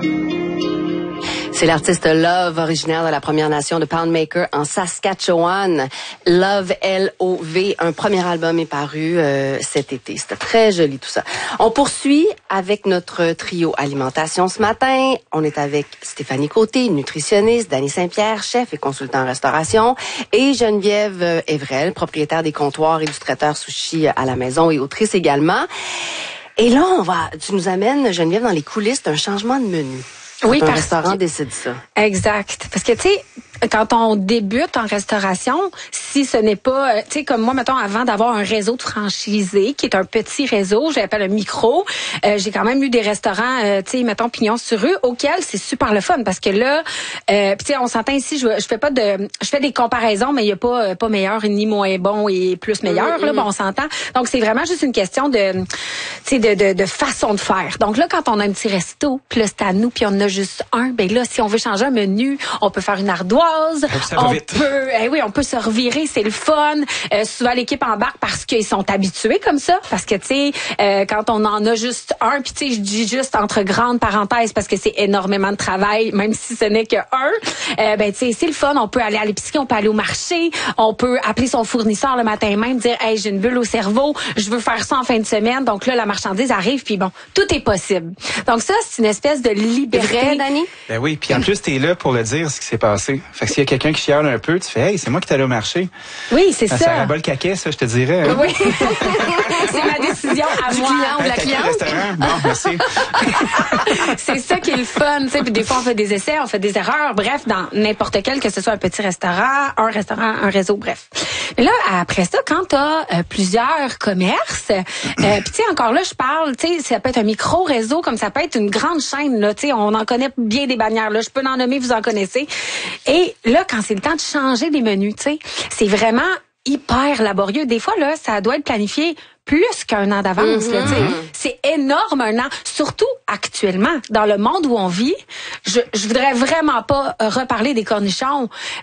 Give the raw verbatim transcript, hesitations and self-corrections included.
C'est l'artiste Love, originaire de la Première Nation de Poundmaker en Saskatchewan. Love, L O V, un premier album est paru euh, cet été. C'était très joli tout ça. On poursuit avec notre trio alimentation ce matin. On est avec Stéphanie Côté, nutritionniste, Dany Saint-Pierre, chef et consultant en restauration, et Geneviève Evrel, propriétaire des comptoirs et du traiteur sushi à la maison et autrice également. Et là, on va, tu nous amènes, Geneviève, dans les coulisses d'un changement de menu. Oui, un parce restaurant que... décide ça. Exact. Parce que, tu sais, quand on débute en restauration, si ce n'est pas, tu sais, comme moi, mettons, avant d'avoir un réseau de franchisés, qui est un petit réseau, j'appelle un micro, euh, j'ai quand même eu des restaurants, euh, tu sais, mettons, pignon sur rue, auxquels c'est super le fun, parce que là, euh, tu sais, on s'entend ici, je, je fais pas de, je fais des comparaisons, mais il y a pas, pas meilleur ni moins bon et plus meilleur, mm-hmm. là, bon, on s'entend. Donc, c'est vraiment juste une question de, tu sais, de, de, de façon de faire. Donc là, quand on a un petit resto, puis là, c'est à nous, puis on en a juste un, ben là, si on veut changer un menu, on peut faire une ardoise. On vite. peut, eh oui, on peut se revirer, c'est le fun. Euh, souvent l'équipe embarque parce qu'ils sont habitués comme ça, parce que tu sais, euh, quand on en a juste un, puis tu sais, je dis juste entre grandes parenthèses parce que c'est énormément de travail, même si ce n'est que un. Euh, ben tu sais, c'est le fun. On peut aller à l'épicerie, on peut aller au marché, on peut appeler son fournisseur le matin même, dire, hey, j'ai une bulle au cerveau, je veux faire ça en fin de semaine. Donc là, la marchandise arrive, puis bon, tout est possible. Donc ça, c'est une espèce de liberté. Vrai, Dany? Ben oui, puis en plus, t'es là pour le dire ce qui s'est passé. Fait que s'il y a quelqu'un qui chiale un peu, tu fais, hey, c'est moi qui t'allais au marché. Oui, c'est ça. ça. Ça rabat le caquet, ça, je te dirais. Hein? Oui. C'est ma décision à du moi. client ou de la cliente. Restaurant? Bon, merci. C'est ça qui est le fun, tu sais. Puis des fois, on fait des essais, on fait des erreurs. Bref, dans n'importe quel, que ce soit un petit restaurant, un restaurant, un réseau, bref. Mais là, après ça, quand t'as euh, plusieurs commerces, euh, puis tu sais, encore là, je parle, tu sais, ça peut être un micro-réseau, comme ça peut être une grande chaîne, là, tu sais, on en connaît bien des bannières, là. Je peux en nommer, vous en connaissez. Et là, quand c'est le temps de changer des menus, tu sais, c'est vraiment hyper laborieux. Des fois, là, ça doit être planifié plus qu'un an d'avance. Mm-hmm. Là, tu sais. C'est énorme, un an. Surtout actuellement, dans le monde où on vit, je, je voudrais vraiment pas reparler des cornichons,